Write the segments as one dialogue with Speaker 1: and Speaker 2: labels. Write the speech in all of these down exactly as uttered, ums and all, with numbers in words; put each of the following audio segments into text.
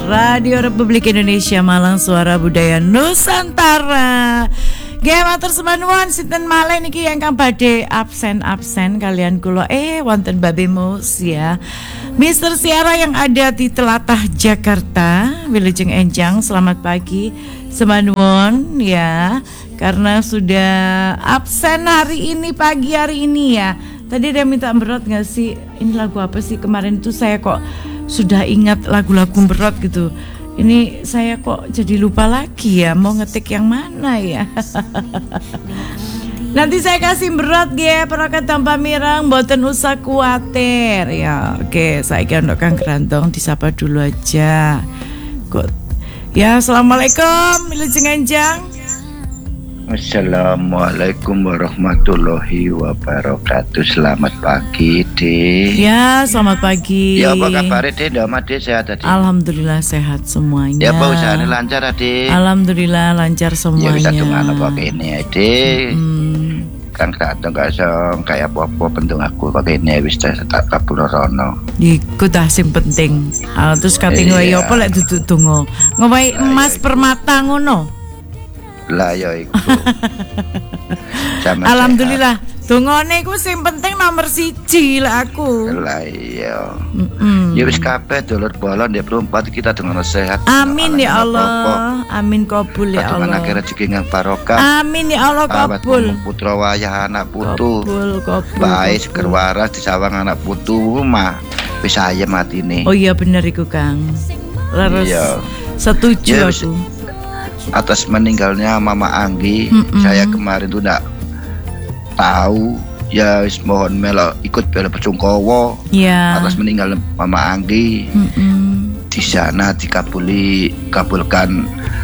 Speaker 1: Radio Republik Indonesia Malang, suara budaya Nusantara. Nggih matur semanuwun sinten malih niki ingkang badhe absen-absen kalian kula eh wonten Babe Mus ya. Mister Siara yang ada di Telatah Jakarta, Wilujeng Enjang, selamat pagi semanuwun ya. Karena sudah absen hari ini, pagi hari ini ya. Tadi dia minta berot gak sih? Ini lagu apa sih? Kemarin itu saya kok sudah ingat lagu-lagu berot gitu. Ini saya kok jadi lupa lagi ya. Mau ngetik yang mana ya? Nanti saya kasih berot ya. Perakat tanpa mirang, boten usah kuatir ya. Oke, saya kira untuk Kang Grantong disapa dulu aja. Kok ya, assalamualaikum Wilujeng Enjang.
Speaker 2: Assalamualaikum warahmatullahi wabarakatuh. Selamat pagi, Dek.
Speaker 1: Ya, selamat pagi.
Speaker 2: Ya, apa kabar, Dek? Dama, Dek, sehat, Dek?
Speaker 1: Alhamdulillah sehat semuanya.
Speaker 2: Ya, apa usahanya lancar, Dek?
Speaker 1: Alhamdulillah lancar semuanya.
Speaker 2: Ya, bisa dengan apa ini, Dek?
Speaker 1: Hmm.
Speaker 2: Kan kadang gak song kayak apa-apa penting aku pakai ini bisa tak kapulorono.
Speaker 1: Iku dah sing penting. Ah, terus kating wae apa lek duduk donga. Ngowahi emas permata ngono.
Speaker 2: Lah ya iku.
Speaker 1: Alhamdulillah. Dongane iku sing penting nomor siji lek aku.
Speaker 2: Lah iya.
Speaker 1: Heeh.
Speaker 2: Ya wis kabeh dulur bolon ya perempat kita dengan sehat.
Speaker 1: Amin ya Allah. Amin kabul ya Allah.
Speaker 2: Anak rezeki yang barokah.
Speaker 1: Amin ya Allah kabul.
Speaker 2: Putra wayah anak putu.
Speaker 1: Kabul kabul.
Speaker 2: Baik seger waras disawang anak putu mah wis ayem atine.
Speaker 1: Oh iya bener iku Kang. Leres. Iya. Setuju ya, aku.
Speaker 2: Atas meninggalnya Mama Anggi, mm-mm. saya kemarin tuh enggak tahu ya, mohon melo ikut bela Pecungkowo
Speaker 1: yeah.
Speaker 2: atas meninggal Mama Anggi. Mm-mm. Di sana dikabuli kabulkan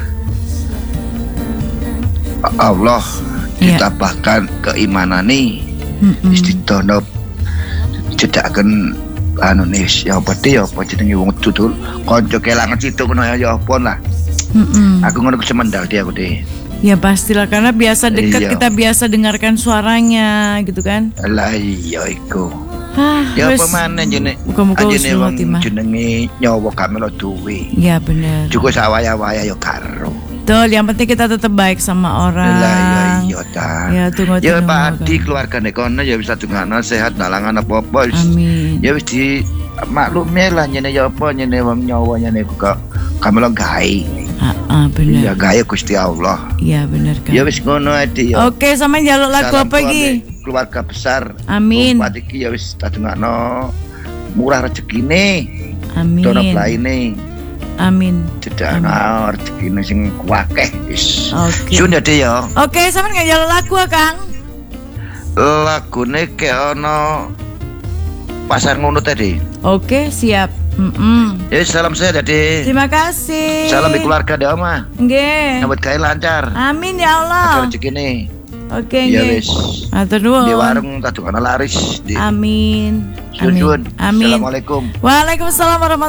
Speaker 2: Allah, yeah. ditambahkan keimanan nih, istiqomah cedaken anu nih ya peti ya apa jenenge wong dudul kanca kelangan situ kono ya apa lah. Mm-mm. Aku ngono semendal dia aku deh.
Speaker 1: Ya pastilah karena biasa dekat iya. Kita biasa dengarkan suaranya gitu kan.
Speaker 2: Lah iya iku.
Speaker 1: Ah,
Speaker 2: ya apa maneh jenenge ajene wong jenenge nyawa kamelo duwe.
Speaker 1: Iya bener.
Speaker 2: Juga sawaya-waya ya karo.
Speaker 1: Betul, yang penting kita tetap baik sama orang.
Speaker 2: Lah iya iya ta.
Speaker 1: Ya tunggu
Speaker 2: ya Pak Adi keluargane kono ya bisa dungakno sehat nalangan apa-apa.
Speaker 1: Amin.
Speaker 2: Ya wis di maklume lah nyene ya apa nyene wong nyawa nyene kok kamelo gawe.
Speaker 1: Heeh, bener.
Speaker 2: Ya gaya Gusti Allah.
Speaker 1: Iya bener kan.
Speaker 2: Ya wis ngono ade ya.
Speaker 1: Oke, sampe njaluk lagu apa iki?
Speaker 2: Keluarga besar.
Speaker 1: Amin.
Speaker 2: Bupati iki ya wis dadengakno murah rezekine.
Speaker 1: Amin.
Speaker 2: Dono blaine.
Speaker 1: Amin.
Speaker 2: Dedana rezekine sing kuwakeh wis.
Speaker 1: Oke.
Speaker 2: Sun ade ya.
Speaker 1: Oke, sampe njaluk lagu Kang.
Speaker 2: Lagune ke ono pasar ngono tadi.
Speaker 1: Oke, siap. Mm-mm.
Speaker 2: Ya salam sehat Dede.
Speaker 1: Terima kasih.
Speaker 2: Salam di keluarga deh Oma.
Speaker 1: Nggih.
Speaker 2: Nyambut gawe lancar.
Speaker 1: Amin ya Allah.
Speaker 2: Rezekine.
Speaker 1: Oke
Speaker 2: ya
Speaker 1: nggih.
Speaker 2: Wis.
Speaker 1: Matur nuwun.
Speaker 2: Di warung tadukana laris. Di.
Speaker 1: Amin.
Speaker 2: Amin.
Speaker 1: Amin.
Speaker 2: Assalamualaikum.
Speaker 1: Waalaikumsalam warahmatullahi